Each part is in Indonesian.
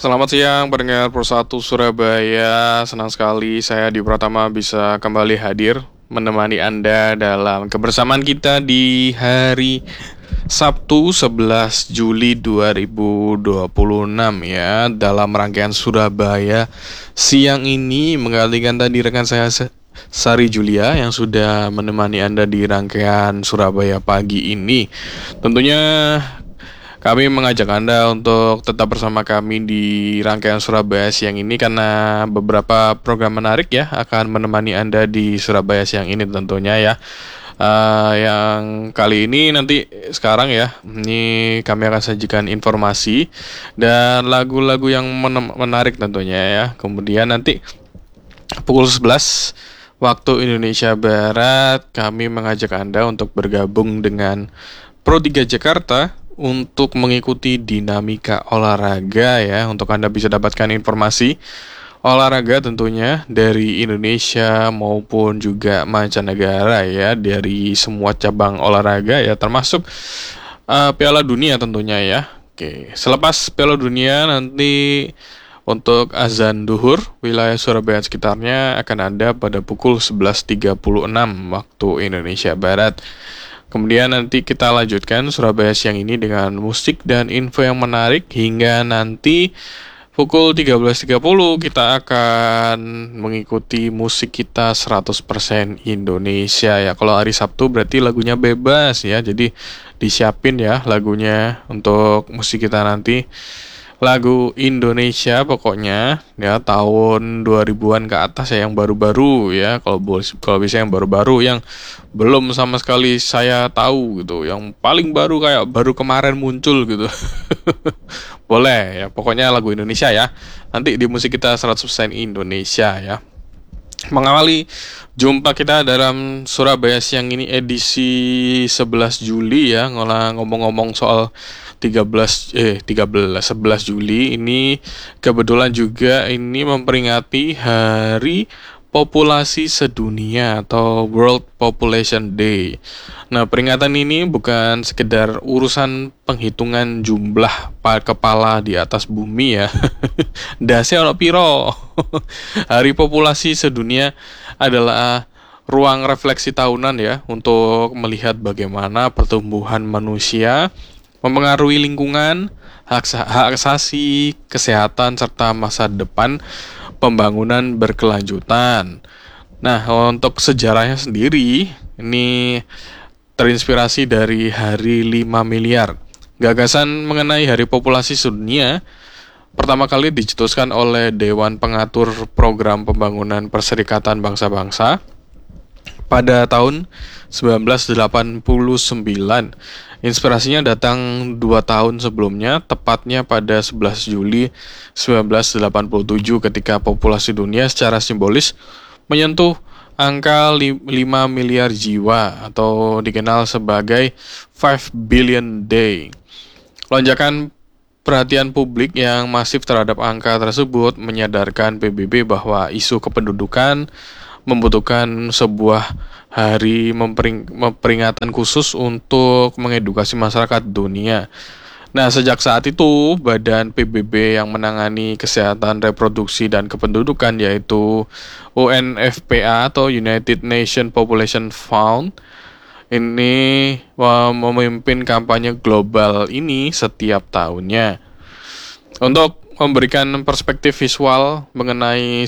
Selamat siang pendengar Persatu Surabaya. Senang sekali saya di Pratama bisa kembali hadir menemani Anda dalam kebersamaan kita di hari Sabtu 11 Juli 2026 ya, dalam rangkaian Surabaya siang ini menggantikan tadi rekan saya Sari Julia yang sudah menemani Anda di rangkaian Surabaya pagi ini. Tentunya kami mengajak Anda untuk tetap bersama kami di rangkaian Surabaya siang ini karena beberapa program menarik ya akan menemani Anda di Surabaya siang ini tentunya ya. Yang kali ini nanti sekarang ya, ini kami akan sajikan informasi dan lagu-lagu yang menarik tentunya ya. Kemudian nanti pukul 11 waktu Indonesia Barat kami mengajak Anda untuk bergabung dengan Pro 3 Jakarta untuk mengikuti dinamika olahraga ya, untuk Anda bisa dapatkan informasi olahraga tentunya dari Indonesia maupun juga mancanegara ya, dari semua cabang olahraga ya, termasuk Piala Dunia tentunya ya. Oke, selepas Piala Dunia nanti untuk azan duhur wilayah Surabaya sekitarnya akan ada pada pukul 11.36 waktu Indonesia Barat. Kemudian nanti kita lanjutkan Surabaya siang ini dengan musik dan info yang menarik hingga nanti pukul 13.30 kita akan mengikuti musik kita 100% Indonesia ya. Kalau hari Sabtu berarti lagunya bebas ya. Jadi disiapin ya lagunya untuk musik kita nanti. Lagu Indonesia pokoknya ya, tahun 2000-an ke atas ya, yang baru-baru ya. Kalau bisa yang baru-baru, yang belum sama sekali saya tahu gitu, yang paling baru kayak baru kemarin muncul gitu. Boleh ya, pokoknya lagu Indonesia ya. Nanti di musik kita 100% Indonesia ya. Mengawali jumpa kita dalam Surabaya siang ini edisi 11 Juli ya, ngomong-ngomong soal 11 Juli ini kebetulan juga ini memperingati Hari Populasi Sedunia atau World Population Day. Nah, peringatan ini bukan sekedar urusan penghitungan jumlah kepala di atas bumi ya. Dase ono piro. Hari Populasi Sedunia adalah ruang refleksi tahunan ya, untuk melihat bagaimana pertumbuhan manusia mempengaruhi lingkungan, hak asasi, kesehatan, serta masa depan pembangunan berkelanjutan. Nah, untuk sejarahnya sendiri, ini terinspirasi dari Hari 5 Miliar. Gagasan mengenai Hari Populasi Sedunia pertama kali dicetuskan oleh Dewan Pengatur Program Pembangunan Perserikatan Bangsa-Bangsa pada tahun 1989. Inspirasinya datang 2 tahun sebelumnya, tepatnya pada 11 Juli 1987 ketika populasi dunia secara simbolis menyentuh angka 5 miliar jiwa atau dikenal sebagai 5 billion day. Lonjakan perhatian publik yang masif terhadap angka tersebut menyadarkan PBB bahwa isu kependudukan membutuhkan sebuah hari peringatan khusus untuk mengedukasi masyarakat dunia. Nah, sejak saat itu, Badan PBB yang menangani kesehatan reproduksi dan kependudukan, yaitu UNFPA atau United Nations Population Fund, ini memimpin kampanye global ini setiap tahunnya. Untuk memberikan perspektif visual mengenai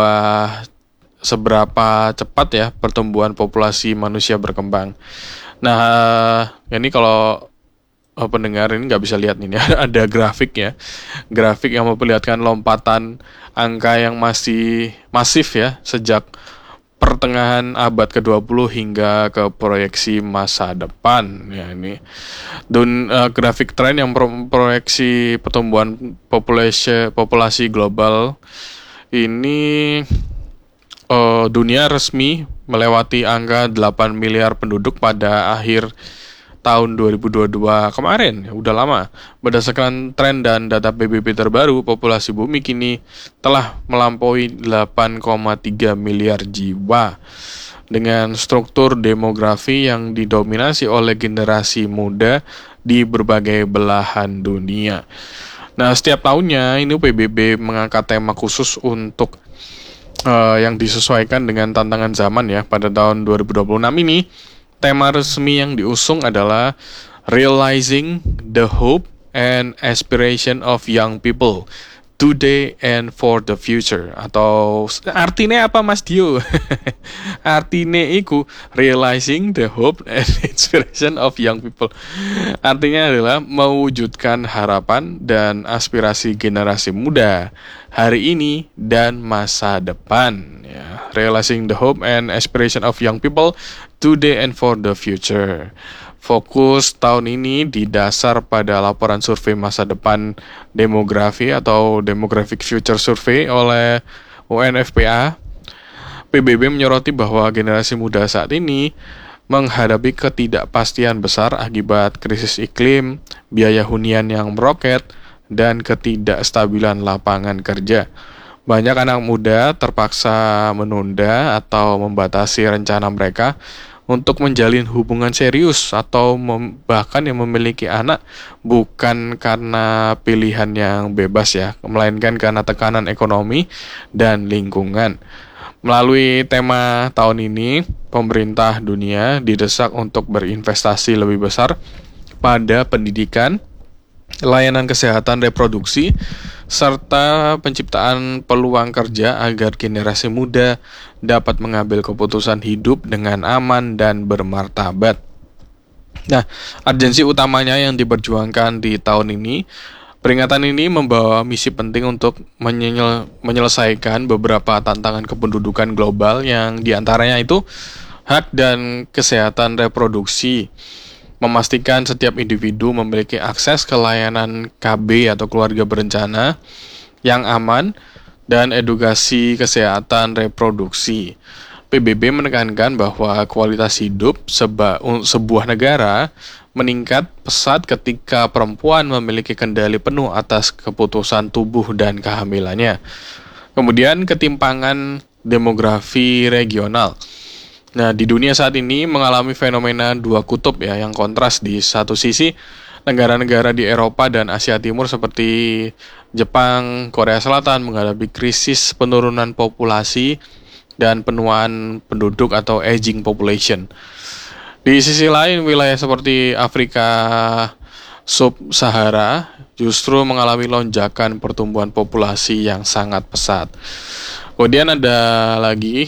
seberapa cepat ya pertumbuhan populasi manusia berkembang. Nah, ini kalau pendengar ini nggak bisa lihat ini, ada grafik ya, grafik yang memperlihatkan lompatan angka yang masih masif ya sejak pertengahan abad ke-20 hingga ke proyeksi masa depan ya. Ini grafik tren yang proyeksi pertumbuhan populasi global ini. Dunia resmi melewati angka 8 miliar penduduk pada akhir tahun 2022 kemarin, ya, udah lama. Berdasarkan tren dan data PBB terbaru, populasi bumi kini telah melampaui 8,3 miliar jiwa dengan struktur demografi yang didominasi oleh generasi muda di berbagai belahan dunia. Nah, setiap tahunnya ini PBB mengangkat tema khusus untuk yang disesuaikan dengan tantangan zaman ya. Pada tahun 2026 ini, tema resmi yang diusung adalah Realizing the Hope and Aspiration of Young People Today and for the Future. Atau artinya apa Mas Dio? Artinya itu Realizing the Hope and Aspiration of Young People. Artinya adalah mewujudkan harapan dan aspirasi generasi muda hari ini dan masa depan ya. Realizing the Hope and Aspiration of Young People Today and for the Future. Fokus tahun ini didasar pada laporan survei masa depan demografi atau Demographic Future Survey oleh UNFPA. PBB menyoroti bahwa generasi muda saat ini menghadapi ketidakpastian besar akibat krisis iklim, biaya hunian yang meroket, dan ketidakstabilan lapangan kerja. Banyak anak muda terpaksa menunda atau membatasi rencana mereka untuk menjalin hubungan serius atau bahkan yang memiliki anak bukan karena pilihan yang bebas ya, melainkan karena tekanan ekonomi dan lingkungan. Melalui tema tahun ini, pemerintah dunia didesak untuk berinvestasi lebih besar pada pendidikan, layanan kesehatan reproduksi, serta penciptaan peluang kerja agar generasi muda dapat mengambil keputusan hidup dengan aman dan bermartabat. Nah, urgensi utamanya yang diperjuangkan di tahun ini, peringatan ini membawa misi penting untuk menyelesaikan beberapa tantangan kependudukan global yang diantaranya itu hak dan kesehatan reproduksi, memastikan setiap individu memiliki akses ke layanan KB atau keluarga berencana yang aman, dan edukasi kesehatan reproduksi. PBB menekankan bahwa kualitas hidup sebuah negara meningkat pesat ketika perempuan memiliki kendali penuh atas keputusan tubuh dan kehamilannya. Kemudian ketimpangan demografi regional. Nah, di dunia saat ini mengalami fenomena dua kutub ya, yang kontras. Di satu sisi, negara-negara di Eropa dan Asia Timur seperti Jepang, Korea Selatan menghadapi krisis penurunan populasi dan penuaan penduduk atau aging population. Di sisi lain, wilayah seperti Afrika Sub-Sahara justru mengalami lonjakan pertumbuhan populasi yang sangat pesat. Kemudian ada lagi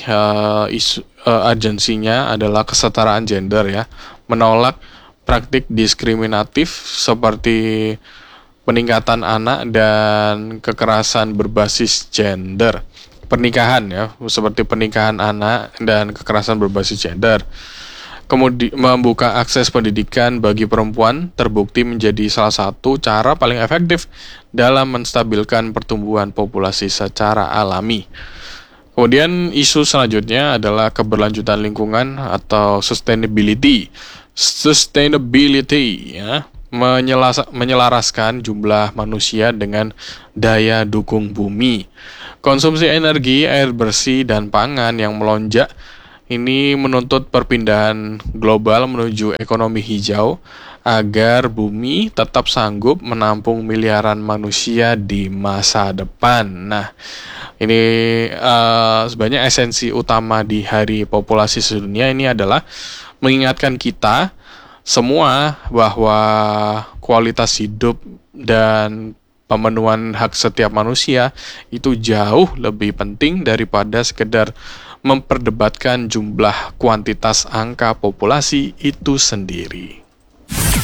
urgensinya adalah kesetaraan gender ya, menolak praktik diskriminatif seperti peningkatan anak dan kekerasan berbasis gender. Pernikahan ya, seperti pernikahan anak dan kekerasan berbasis gender. Kemudian membuka akses pendidikan bagi perempuan terbukti menjadi salah satu cara paling efektif dalam menstabilkan pertumbuhan populasi secara alami. Kemudian isu selanjutnya adalah keberlanjutan lingkungan atau sustainability. Sustainability ya, menyelaraskan jumlah manusia dengan daya dukung bumi. Konsumsi energi, air bersih, dan pangan yang melonjak ini menuntut perpindahan global menuju ekonomi hijau agar bumi tetap sanggup menampung miliaran manusia di masa depan. Nah, ini sebenarnya esensi utama di Hari Populasi Sedunia ini adalah mengingatkan kita semua bahwa kualitas hidup dan pemenuhan hak setiap manusia itu jauh lebih penting daripada sekedar memperdebatkan jumlah kuantitas angka populasi itu sendiri.